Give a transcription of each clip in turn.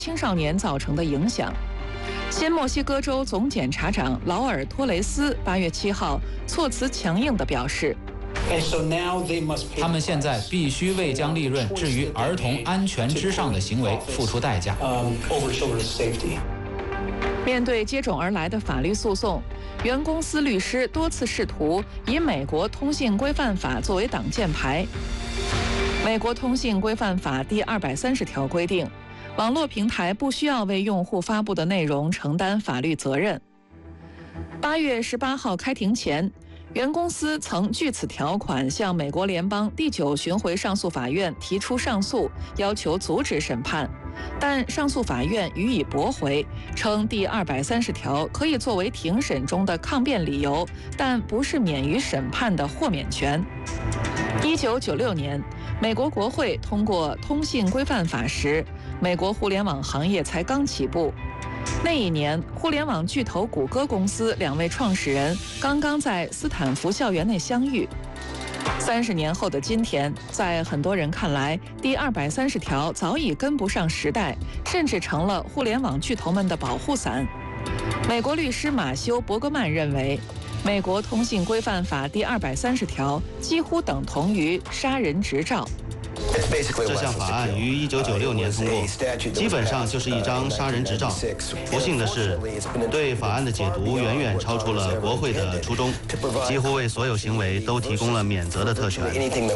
青少年造成的影响。新墨西哥州总检察长劳尔·托雷斯8月7号措辞强硬地表示， 他们现在必须为将利润置于儿童安全之上的行为付出代价。 面对接踵而来的法律诉讼，原公司律师多次试图以美国通信规范法作为挡箭牌。美国通信规范法第230条规定，网络平台不需要为用户发布的内容承担法律责任。8月18号开庭前，原公司曾据此条款向美国联邦第9巡回上诉法院提出上诉，要求阻止审判，但上诉法院予以驳回，称第230条可以作为庭审中的抗辩理由，但不是免于审判的豁免权。1996年，美国国会通过通信规范法时，美国互联网行业才刚起步。那一年，互联网巨头谷歌公司2位创始人刚刚在斯坦福校园内相遇。30年后的今天，在很多人看来，第230条早已跟不上时代，甚至成了互联网巨头们的保护伞。美国律师马修·伯格曼认为，美国通信规范法第230条几乎等同于杀人执照。 这项法案于1996年通过，基本上就是一张杀人执照。不幸的是，对法案的解读远远超出了国会的初衷，几乎为所有行为都提供了免责的特权。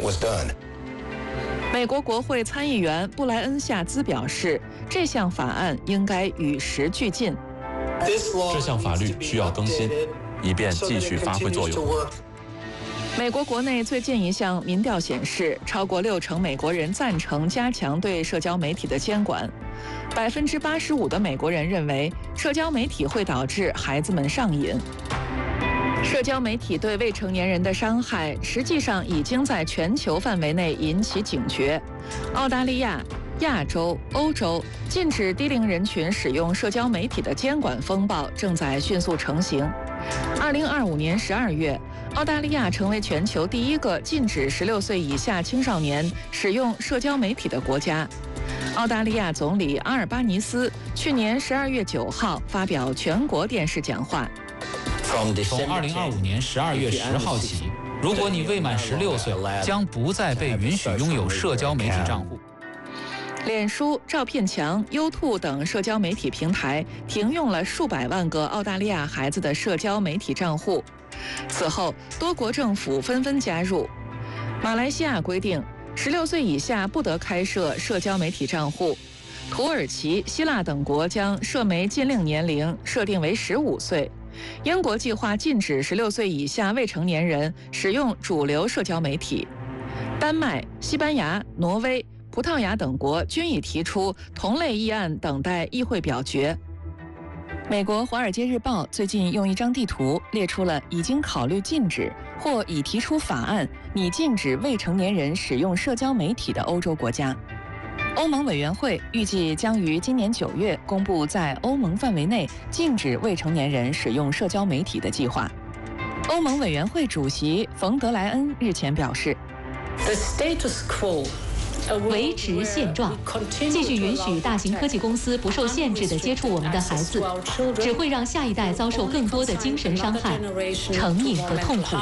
美国国会参议员布莱恩·夏兹表示，这项法案应该与时俱进。 这项法律需要更新，以便继续发挥作用。 美国国内最近一项民调显示，超过60%美国人赞成加强对社交媒体的监管。85%的美国人认为，社交媒体会导致孩子们上瘾。社交媒体对未成年人的伤害，实际上已经在全球范围内引起警觉。澳大利亚、亚洲、欧洲禁止低龄人群使用社交媒体的监管风暴正在迅速成型。2025年12月，澳大利亚成为全球第一个禁止16岁以下青少年使用社交媒体的国家。澳大利亚总理阿尔巴尼斯去年12月9号发表全国电视讲话。 从2025年12月10号起，如果你未满16岁，将不再被允许拥有社交媒体账户。 脸书、照片墙、YouTube 等社交媒体平台停用了数百万个澳大利亚孩子的社交媒体账户。此后，多国政府纷纷加入。马来西亚规定，16岁以下不得开设社交媒体账户。土耳其、希腊等国将社媒禁令年龄设定为15岁。英国计划禁止16岁以下未成年人使用主流社交媒体。丹麦、西班牙、挪威、葡萄牙等国均已提出同类议案，等待议会表决。美国《华尔街日报》最近用一张地图列出了已经考虑禁止或已提出法案拟禁止未成年人使用社交媒体的欧洲国家。欧盟委员会预计将于今年9月公布在欧盟范围内禁止未成年人使用社交媒体的计划。欧盟委员会主席冯德莱恩日前表示， The status quo 维持现状，继续允许大型科技公司不受限制地接触我们的孩子，只会让下一代遭受更多的精神伤害、成瘾和痛苦。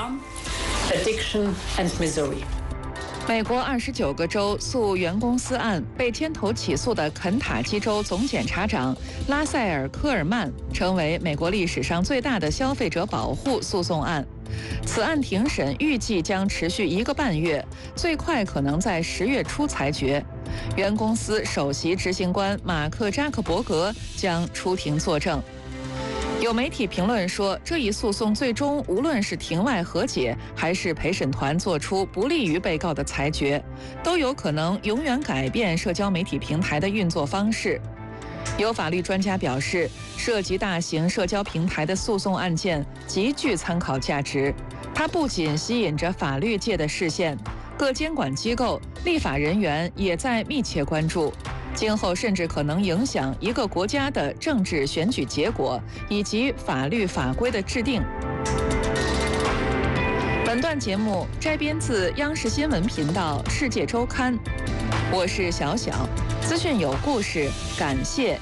美国29个州诉原公司案被牵头起诉的肯塔基州总检察长拉塞尔·科尔曼成为美国历史上最大的消费者保护诉讼案。此案庭审预计将持续1个半月，最快可能在10月初裁决。原公司首席执行官马克·扎克伯格将出庭作证。有媒体评论说，这一诉讼最终无论是庭外和解，还是陪审团做出不利于被告的裁决，都有可能永远改变社交媒体平台的运作方式。有法律专家表示，涉及大型社交平台的诉讼案件极具参考价值，它不仅吸引着法律界的视线，各监管机构、立法人员也在密切关注。今后甚至可能影响一个国家的政治选举结果以及法律法规的制定。本段节目摘编自央视新闻频道《世界周刊》，我是小小，资讯有故事，感谢